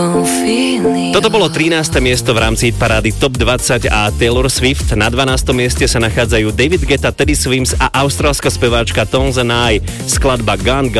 Toto bolo 13. miesto v rámci hitparády Top 20 a Taylor Swift. Na 12. mieste sa nachádzajú David Guetta, Teddy Swims a austrálska speváčka Tones and I. Skladba Gone